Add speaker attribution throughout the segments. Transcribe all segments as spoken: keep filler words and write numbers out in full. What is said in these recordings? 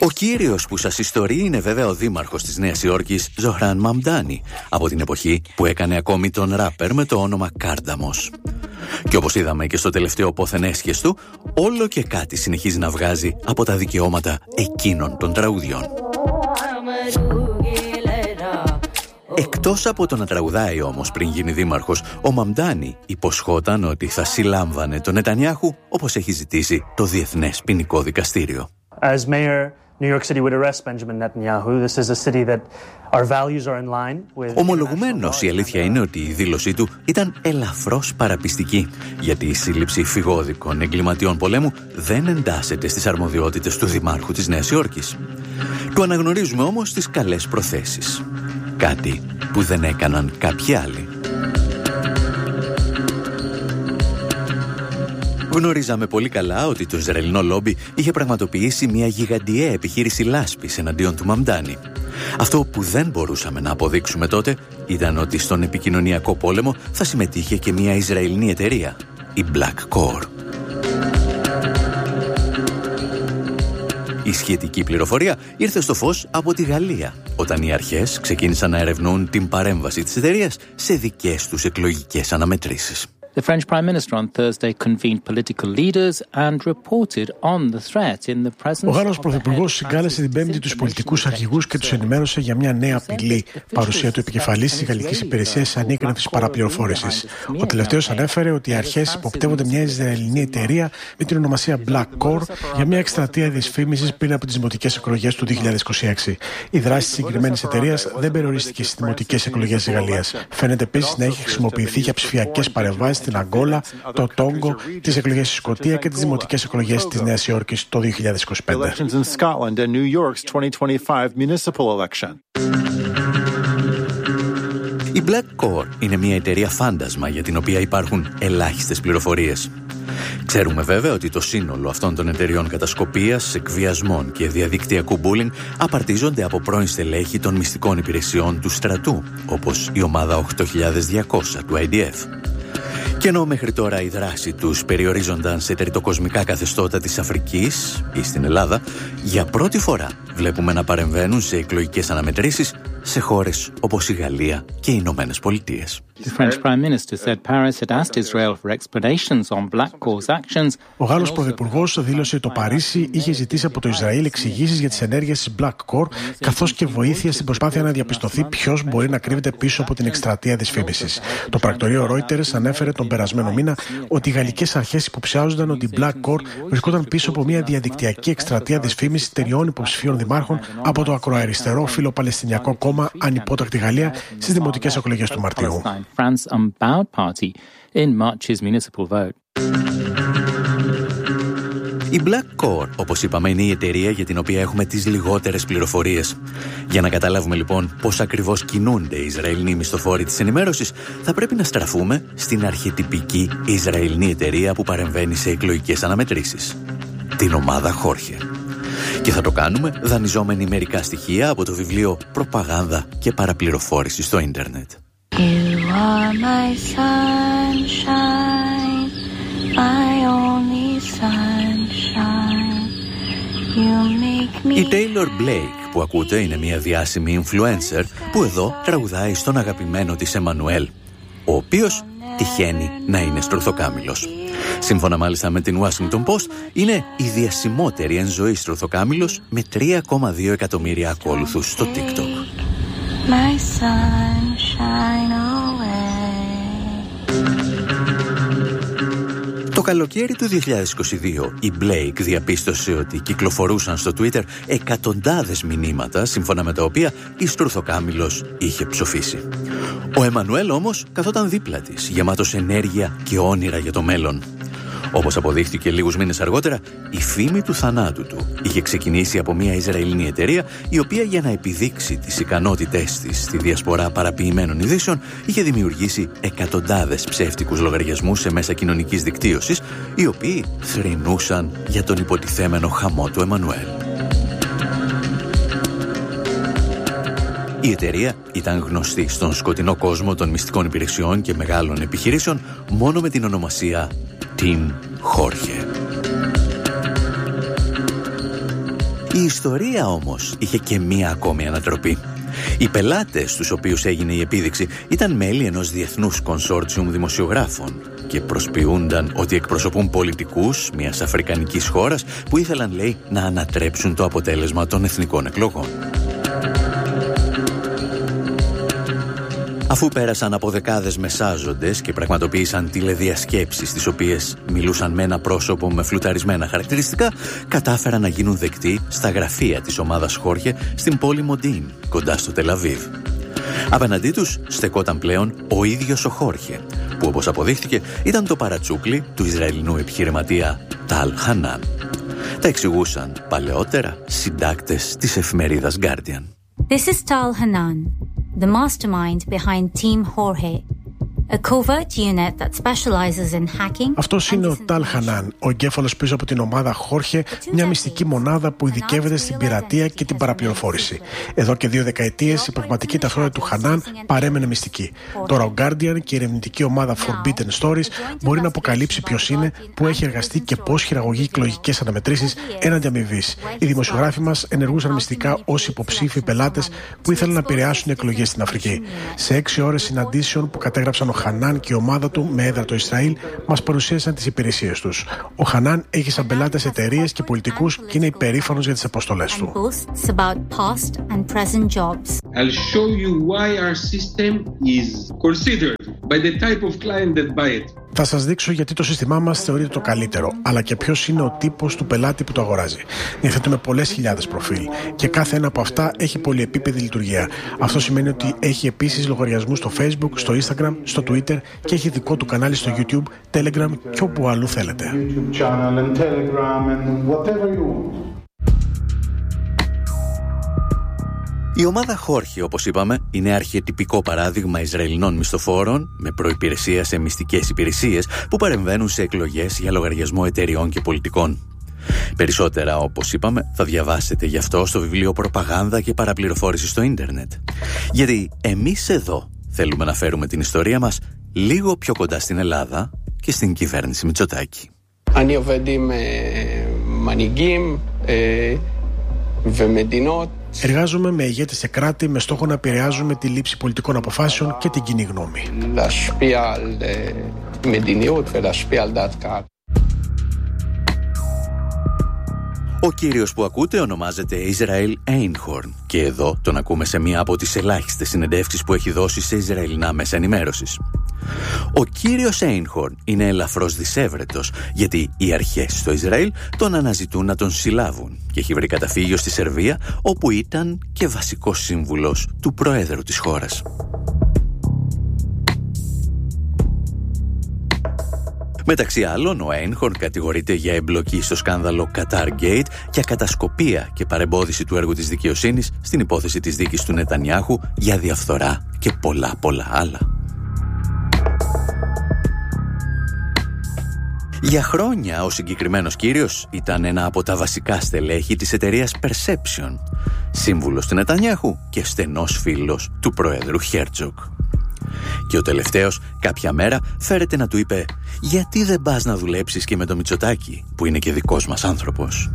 Speaker 1: Ο κύριος που σας ιστορεί είναι βέβαια ο δήμαρχος της Νέας Υόρκης, Ζωχράν Μαμντάνι, από την εποχή που έκανε ακόμη τον ράπερ με το όνομα Κάρνταμος. Και όπως είδαμε και στο τελευταίο πόθεν έσχες του, όλο και κάτι συνεχίζει να βγάζει από τα δικαιώματα εκείνων των τραγουδιών. Εκτός από το να τραγουδάει όμως πριν γίνει δήμαρχος, ο Μαμντάνι υποσχόταν ότι θα συλλάμβανε τον Νετανιάχου όπως έχει ζητήσει το Διεθνές Ποινικό Δικαστήριο.
Speaker 2: As mayor, New York City would arrest Benjamin Netanyahu. This is a city that our values are in line with.
Speaker 1: Ομολογουμένως, η αλήθεια είναι ότι η δήλωσή του ήταν ελαφρώς παραπιστική, γιατί η σύλληψη φυγόδικων εγκληματιών πολέμου δεν εντάσσεται στις αρμοδιότητες του Δημάρχου της Νέας Υόρκης. Του αναγνωρίζουμε όμως τις καλές προθέσεις. Κάτι που δεν έκαναν κάποιοι άλλοι. Γνωρίζαμε πολύ καλά ότι το Ισραηλινό λόμπι είχε πραγματοποιήσει μια γιγαντιαία επιχείρηση λάσπης εναντίον του Μαμντάνι. Αυτό που δεν μπορούσαμε να αποδείξουμε τότε ήταν ότι στον επικοινωνιακό πόλεμο θα συμμετείχε και μια Ισραηλινή εταιρεία, η Black Core. Η σχετική πληροφορία ήρθε στο φως από τη Γαλλία, όταν οι αρχές ξεκίνησαν να ερευνούν την παρέμβαση της εταιρείας σε δικές τους εκλογικές αναμετρήσεις.
Speaker 3: The French Prime Minister on Thursday convened political leaders and reported on the threat in the presence.
Speaker 4: Ο Γάλλος Πρωθυπουργός συγκάλεσε την Πέμπτη τους πολιτικούς αρχηγούς και τους ενημέρωσε για μια νέα απειλή. Παρουσία του επικεφαλής της Γαλλικής Υπηρεσίας Ανίκανθης Παραπληροφόρησης. Ο τελευταίος ανέφερε ότι οι αρχές υποπτεύονται μια Ισραηλινή εταιρεία με την ονομασία Black Core για μια εκστρατεία δυσφήμισης πριν από τις δημοτικές εκλογές του δύο χιλιάδες είκοσι έξι. Η δράση της συγκεκριμένης εταιρείας δεν περιορίστηκε στις δημοτικές εκλογές της Γαλλίας. Φαίνεται επίσης να έχει χρησιμοποιηθεί για ψηφιακές παρεμβάσεις στην Αγκόλα, το Τόγκο, τις εκλογές στη Σκωτία και τις δημοτικές εκλογές της Νέας Υόρκης το δύο χιλιάδες είκοσι πέντε.
Speaker 1: Η Black Core είναι μια εταιρεία φάντασμα για την οποία υπάρχουν ελάχιστες πληροφορίες. Ξέρουμε βέβαια ότι το σύνολο αυτών των εταιριών κατασκοπίας, εκβιασμών και διαδικτυακού bullying απαρτίζονται από πρώην στελέχη των μυστικών υπηρεσιών του στρατού, όπως η ομάδα οκτώ χιλιάδες διακόσια του άι ντι εφ. Και ενώ μέχρι τώρα η δράση τους περιορίζονταν σε τριτοκοσμικά καθεστώτα της Αφρικής ή στην Ελλάδα, για πρώτη φορά βλέπουμε να παρεμβαίνουν σε εκλογικές αναμετρήσεις σε χώρες όπως η Γαλλία και οι Ηνωμένες Πολιτείες.
Speaker 4: Ο Γάλλος Πρωθυπουργός δήλωσε ότι το Παρίσι είχε ζητήσει από το Ισραήλ εξηγήσεις για τις ενέργειες της Black Core, καθώς και βοήθεια στην προσπάθεια να διαπιστωθεί ποιος μπορεί να κρύβεται πίσω από την εκστρατεία δυσφήμισης. Το πρακτορείο Reuters ανέφερε τον περασμένο μήνα ότι οι γαλλικές αρχές υποψιάζονταν ότι η Black Core βρισκόταν πίσω από μια διαδικτυακή εκστρατεία δυσφήμισης τριών υποψηφίων δημάρχων από το ακροαριστερό φιλοπαλαιστινιακό κόμμα Ανυπότακτη Γαλλία στις δημοτικές εκλογές του Μαρτίου.
Speaker 1: Η Black Core, όπως είπαμε, είναι η εταιρεία για την οποία έχουμε τις λιγότερες πληροφορίες. Για να καταλάβουμε λοιπόν πώς ακριβώς κινούνται οι Ισραηλινοί μισθοφόροι της ενημέρωσης, θα πρέπει να στραφούμε στην αρχετυπική Ισραηλινή εταιρεία που παρεμβαίνει σε εκλογικές αναμετρήσεις. Την ομάδα Χόρχε. Και θα το κάνουμε δανειζόμενοι μερικά στοιχεία από το βιβλίο «Προπαγάνδα και παραπληροφόρηση στο ίντερνετ».
Speaker 5: You are my sunshine, my only sunshine. You make me...
Speaker 1: Η Taylor Blake που ακούτε είναι μια διάσημη influencer που εδώ τραγουδάει στον αγαπημένο της Εμμανουέλ, ο οποίος τυχαίνει να είναι στρουθοκάμιλος. Σύμφωνα μάλιστα με την Washington Post, είναι η διασημότερη εν ζωή στρουθοκάμιλος με τρία κόμμα δύο εκατομμύρια ακόλουθους στο TikTok.
Speaker 5: My sunshine away.
Speaker 1: Το καλοκαίρι του δύο χιλιάδες είκοσι δύο, η Blake διαπίστωσε ότι κυκλοφορούσαν στο Twitter εκατοντάδες μηνύματα, σύμφωνα με τα οποία η στρουθοκάμιλος είχε ψοφήσει. Ο Εμμανουέλ όμως καθόταν δίπλα της, γεμάτος ενέργεια και όνειρα για το μέλλον. Όπως αποδείχθηκε λίγους μήνες αργότερα, η φήμη του θανάτου του είχε ξεκινήσει από μια Ισραηλινή εταιρεία, η οποία για να επιδείξει τις ικανότητές της στη διασπορά παραποιημένων ειδήσεων είχε δημιουργήσει εκατοντάδες ψεύτικους λογαριασμούς σε μέσα κοινωνικής δικτύωσης, οι οποίοι θρηνούσαν για τον υποτιθέμενο χαμό του Εμμανουέλ. Η εταιρεία ήταν γνωστή στον σκοτεινό κόσμο των μυστικών υπηρεσιών και μεγάλων επιχειρήσεων μόνο με την ονομασία Team Jorge. Η ιστορία όμως είχε και μία ακόμη ανατροπή. Οι πελάτες στους οποίους έγινε η επίδειξη ήταν μέλη ενός διεθνούς κονσόρτσιουμ δημοσιογράφων και προσποιούνταν ότι εκπροσωπούν πολιτικούς μιας αφρικανικής χώρας που ήθελαν, λέει, να ανατρέψουν το αποτέλεσμα των εθνικών εκλογών. Αφού πέρασαν από δεκάδες μεσάζοντες και πραγματοποίησαν τηλεδιασκέψεις στις οποίες μιλούσαν με ένα πρόσωπο με φλουταρισμένα χαρακτηριστικά, κατάφεραν να γίνουν δεκτοί στα γραφεία της ομάδας Χόρχε στην πόλη Μοντίν, κοντά στο Τελαβίβ. Απέναντί τους στεκόταν πλέον ο ίδιος ο Χόρχε, που όπως αποδείχθηκε ήταν το παρατσούκλι του Ισραηλινού επιχειρηματία Ταλ Χανάν. Τα εξηγούσαν παλαιότερα συντάκτες της εφημερίδας Guardian.
Speaker 6: This is Tal Hanan, the mastermind behind Team Jorge, a covert unit that specializes in hacking.
Speaker 4: Αυτός είναι ο Ταλ Χανάν, ο εγκέφαλος πίσω από την ομάδα Χόρχε, μια μυστική μονάδα που ειδικεύεται στην πειρατεία και την παραπληροφόρηση. Εδώ και δύο δεκαετίες η πραγματική ταυτότητα του Χανάν παρέμενε μυστική. Τώρα ο Guardian και η ερευνητική ομάδα Forbidden Stories μπορεί να αποκαλύψει ποιος είναι, που έχει εργαστεί και πώς χειραγωγεί εκλογικές αναμετρήσεις έναντι αμοιβής. Οι δημοσιογράφοι μας ενεργούσαν μυστικά ως υποψήφοι πελάτες που ήθελαν να επηρεάσουν εκλογές στην Αφρική. Σε έξι ώρες συναντήσεων που κατέγραψαν ο Χανάν και η ομάδα του με έδρα το Ισραήλ μας παρουσίασαν τις υπηρεσίες τους. Ο Χανάν έχει σαν πελάτες εταιρείες και πολιτικούς και είναι υπερήφανος για τις αποστολές του.
Speaker 7: I'll show you why our system is considered by the type of client that buy it.
Speaker 4: Θα σας δείξω γιατί το σύστημά μας θεωρείται το καλύτερο, αλλά και ποιος είναι ο τύπος του πελάτη που το αγοράζει. Διαθέτουμε πολλές χιλιάδες προφίλ και κάθε ένα από αυτά έχει πολυεπίπεδη λειτουργία. Αυτό σημαίνει ότι έχει επίσης λογαριασμούς στο Facebook, στο Instagram, στο Twitter και έχει δικό του κανάλι στο YouTube, Telegram και όπου αλλού θέλετε.
Speaker 1: Η ομάδα Χόρχε, όπως είπαμε, είναι αρχιετυπικό παράδειγμα Ισραηλινών μισθοφόρων με προϋπηρεσία σε μυστικές υπηρεσίες που παρεμβαίνουν σε εκλογές για λογαριασμό εταιριών και πολιτικών. Περισσότερα, όπως είπαμε, θα διαβάσετε γι' αυτό στο βιβλίο «Προπαγάνδα και παραπληροφόρηση στο ίντερνετ». Γιατί εμείς εδώ θέλουμε να φέρουμε την ιστορία μας λίγο πιο κοντά στην Ελλάδα και στην κυβέρνηση Μητσοτάκη.
Speaker 8: אני עובד עם מנהיגים ומדינות.
Speaker 4: Εργάζομαι με ηγέτες σε κράτη με στόχο να επηρεάζουμε τη λήψη πολιτικών αποφάσεων και την κοινή γνώμη.
Speaker 1: Ο κύριος που ακούτε ονομάζεται Ισραήλ Έινχορν και εδώ τον ακούμε σε μία από τις ελάχιστες συνεντεύξεις που έχει δώσει σε Ισραηλινά μέσα ενημέρωσης. Ο κύριος Έινχορν είναι ελαφρώς δυσέβρετος γιατί οι αρχές στο Ισραήλ τον αναζητούν να τον συλλάβουν και έχει βρει καταφύγιο στη Σερβία όπου ήταν και βασικός σύμβουλος του Προέδρου της χώρας. Μεταξύ άλλων, ο Έινχορν κατηγορείται για εμπλοκή στο σκάνδαλο Qatar Gate, για κατασκοπία και παρεμπόδιση του έργου της δικαιοσύνης στην υπόθεση της δίκης του Νετανιάχου, για διαφθορά και πολλά πολλά άλλα. Για χρόνια ο συγκεκριμένος κύριος ήταν ένα από τα βασικά στελέχη της εταιρείας Perception, σύμβουλος του Νετανιάχου και στενός φίλος του Προέδρου Χέρτζοκ. Και ο τελευταίος κάποια μέρα φέρεται να του είπε «Γιατί δεν πας να δουλέψεις και με το Μητσοτάκη, που είναι και δικός μας άνθρωπος?»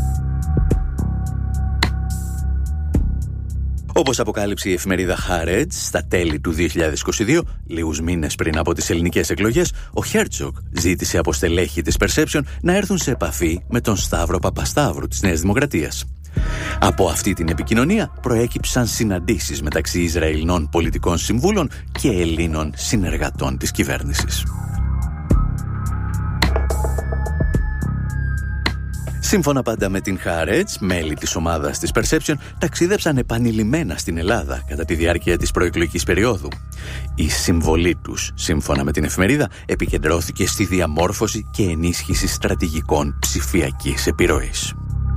Speaker 1: Όπως αποκάλυψε η εφημερίδα Haaretz στα τέλη του δύο χιλιάδες είκοσι δύο, λίγους μήνες πριν από τις ελληνικές εκλογές, ο Χέρτζοκ ζήτησε από στελέχη της Perception να έρθουν σε επαφή με τον Σταύρο Παπασταύρου της Νέας Δημοκρατίας. Από αυτή την επικοινωνία προέκυψαν συναντήσεις μεταξύ Ισραηλινών πολιτικών συμβούλων και Ελλήνων συνεργατών της κυβέρνησης. Σύμφωνα πάντα με την Haaretz, μέλη της ομάδας της Perception ταξίδεψαν επανειλημμένα στην Ελλάδα κατά τη διάρκεια της προεκλογικής περίοδου. Η συμβολή τους, σύμφωνα με την εφημερίδα, επικεντρώθηκε στη διαμόρφωση και ενίσχυση στρατηγικών ψηφιακής επιρροής.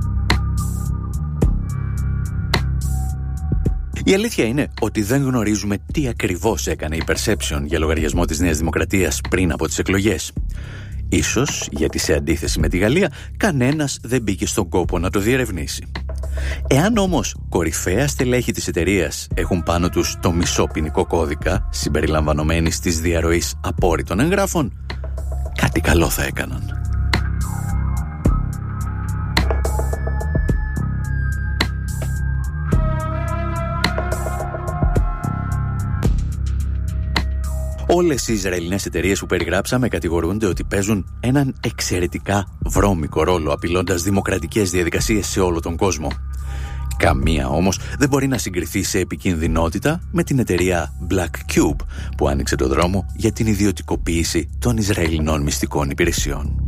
Speaker 1: Η αλήθεια είναι ότι δεν γνωρίζουμε τι ακριβώς έκανε η Perception για λογαριασμό της Νέας Δημοκρατίας πριν από τις εκλογές. Ίσως γιατί σε αντίθεση με τη Γαλλία κανένας δεν μπήκε στον κόπο να το διερευνήσει. Εάν όμως κορυφαία στελέχη της εταιρείας έχουν πάνω τους το μισό ποινικό κώδικα συμπεριλαμβανομένης της διαρροής απόρριτων εγγράφων, κάτι καλό θα έκαναν. Όλες οι Ισραηλινές εταιρείες που περιγράψαμε κατηγορούνται ότι παίζουν έναν εξαιρετικά βρώμικο ρόλο, απειλώντας δημοκρατικές διαδικασίες σε όλο τον κόσμο. Καμία όμως δεν μπορεί να συγκριθεί σε επικινδυνότητα με την εταιρεία Black Cube, που άνοιξε το δρόμο για την ιδιωτικοποίηση των Ισραηλινών μυστικών υπηρεσιών.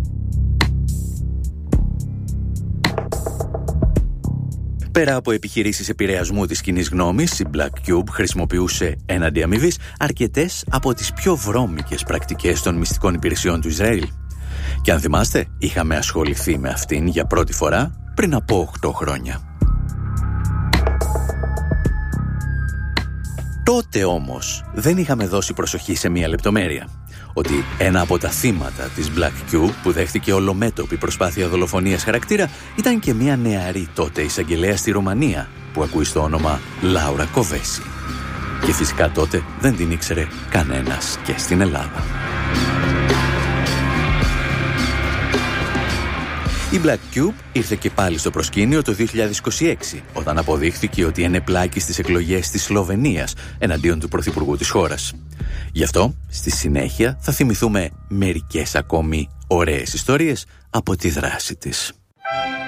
Speaker 1: Πέρα από επιχειρήσεις επηρεασμού της κοινής γνώμης, η Black Cube χρησιμοποιούσε έναντι αμοιβής αρκετές από τις πιο βρώμικες πρακτικές των μυστικών υπηρεσιών του Ισραήλ. Και αν θυμάστε, είχαμε ασχοληθεί με αυτήν για πρώτη φορά πριν από οκτώ χρόνια. Τότε όμως δεν είχαμε δώσει προσοχή σε μία λεπτομέρεια. Ότι ένα από τα θύματα της Black Cube που δέχτηκε ολομέτωπη προσπάθεια δολοφονίας χαρακτήρα ήταν και μία νεαρή τότε εισαγγελέα στη Ρουμανία που ακούει στο όνομα Λάουρα Κοβέση. Και φυσικά τότε δεν την ήξερε κανένας και στην Ελλάδα. Η Black Cube ήρθε και πάλι στο προσκήνιο το δύο χιλιάδες είκοσι έξι, όταν αποδείχθηκε ότι ενεπλάκη στις εκλογές της Σλοβενίας εναντίον του πρωθυπουργού της χώρας. Γι' αυτό, στη συνέχεια, θα θυμηθούμε μερικές ακόμη ωραίες ιστορίες από τη δράση της.